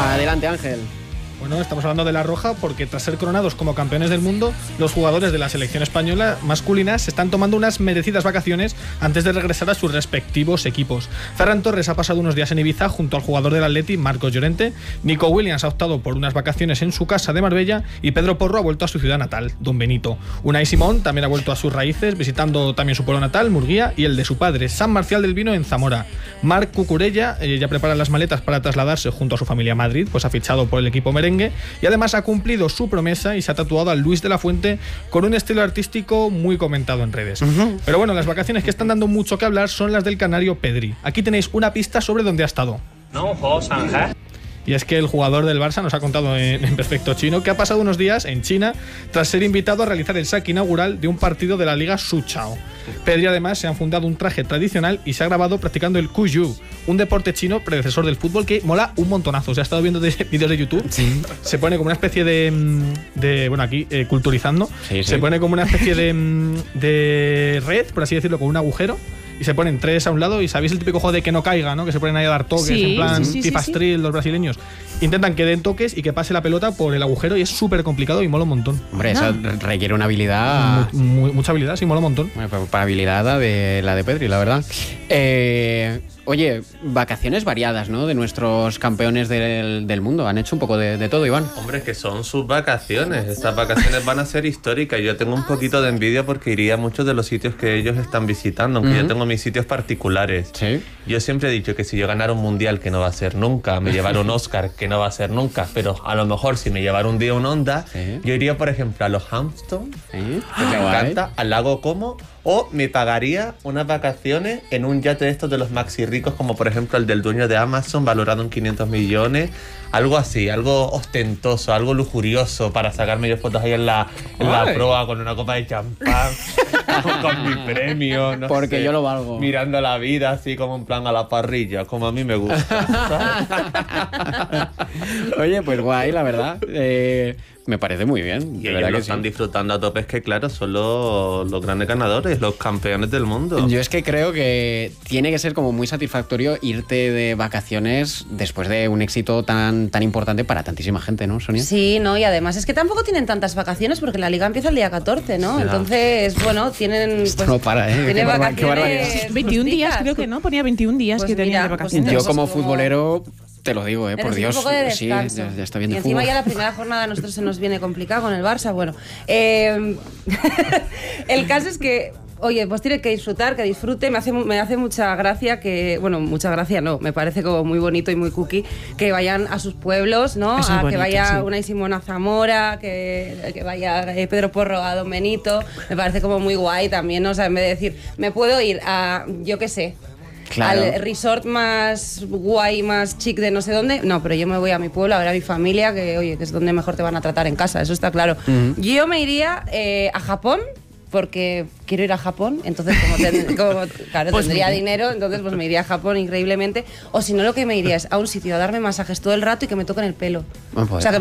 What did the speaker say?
Adelante, Ángel. Bueno, estamos hablando de la roja porque tras ser coronados como campeones del mundo, los jugadores de la selección española masculina se están tomando unas merecidas vacaciones antes de regresar a sus respectivos equipos. Ferran Torres ha pasado unos días en Ibiza junto al jugador del Atleti, Marcos Llorente. Nico Williams ha optado por unas vacaciones en su casa de Marbella y Pedro Porro ha vuelto a su ciudad natal, Don Benito. Unai Simón también ha vuelto a sus raíces, visitando también su pueblo natal, Murguía, y el de su padre, San Marcial del Vino, en Zamora. Marc Cucurella ya prepara las maletas para trasladarse junto a su familia a Madrid, pues ha fichado por el equipo merengue y además ha cumplido su promesa y se ha tatuado a Luis de la Fuente con un estilo artístico muy comentado en redes. Pero bueno, las vacaciones que están dando mucho que hablar son las del canario Pedri. Aquí tenéis una pista sobre dónde ha estado. Y es que el jugador del Barça nos ha contado en perfecto chino que ha pasado unos días en China tras ser invitado a realizar el saque inaugural de un partido de la Liga Suchao. Pedri además se ha fundado un traje tradicional y se ha grabado practicando el Kuyu, un deporte chino predecesor del fútbol que mola un montonazo. Se ha estado viendo vídeos de YouTube, sí. Se pone como una especie de bueno, aquí culturizando, sí. Se pone como una especie de red, por así decirlo, con un agujero. Y se ponen tres a un lado y ¿sabéis el típico juego de que no caiga, ¿no? Que se ponen ahí a dar toques, sí, en plan pipastril, los brasileños. Intentan que den toques y que pase la pelota por el agujero y es súper complicado y mola un montón. Hombre, eso requiere una habilidad... Mucha habilidad, sí, mola un montón. Bueno, pues para habilidad la de Pedri, la verdad. Oye, vacaciones variadas, ¿no? De nuestros campeones del mundo. Han hecho un poco de todo, Iván. Hombre, es que son sus vacaciones. Estas vacaciones van a ser históricas. Yo tengo un poquito de envidia porque iría a muchos de los sitios que ellos están visitando, aunque yo tengo mis sitios particulares. ¿Sí? Yo siempre he dicho que si yo ganara un mundial, que no va a ser nunca, me llevara un Oscar, que no va a ser nunca, pero a lo mejor si me llevara un día un Honda, yo iría, por ejemplo, a los Hamptons, que me encanta, al lago Como, o me pagaría unas vacaciones en un yate de estos de los maxi ricos, como por ejemplo el del dueño de Amazon, valorado en 500 millones. Algo así, algo ostentoso, algo lujurioso, para sacarme yo fotos ahí en la proa con una copa de champán, con mi premio, no porque sé, yo lo valgo. Mirando la vida así como en plan a la parrilla, como a mí me gusta. Oye, pues guay, la verdad. Me parece muy bien. Y ellos lo están disfrutando a tope, es que claro, son los grandes ganadores, los campeones del mundo. Yo es que creo que tiene que ser como muy satisfactorio irte de vacaciones después de un éxito tan importante para tantísima gente, ¿no, Sonia? Sí, no, y además es que tampoco tienen tantas vacaciones porque la liga empieza el día 14, ¿no? Ya. Entonces, bueno, tienen... Esto no para, ¿eh? Tiene vacaciones... 21 días, creo que no, ponía 21 días que tenían de vacaciones. Yo como futbolero... Te lo digo, por Dios. Un poco de descanso. Sí, ya está bien de fútbol. Y encima fútbol. ya la primera jornada a nosotros se nos viene complicado con el Barça. Bueno, el caso es que, oye, pues tiene que disfrutar, que disfrute. Me hace mucha gracia que, bueno, mucha gracia no, me parece como muy bonito y muy cookie que vayan a sus pueblos, ¿no? Bonito, que vaya sí. Unai Simón a Zamora, que vaya Pedro Porro a Don Benito. Me parece como muy guay también, ¿no? O sea, en vez de decir, me puedo ir a, yo qué sé, claro, al resort más guay, más chic de no sé dónde. No, pero yo me voy a mi pueblo a ver a mi familia, que oye, que es donde mejor te van a tratar en casa, eso está claro. Yo me iría a Japón, porque quiero ir a Japón, entonces claro, pues tendría dinero, entonces pues me iría a Japón increíblemente. O si no, lo que me iría es a un sitio a darme masajes todo el rato y que me toquen el pelo. Pues, o sea, que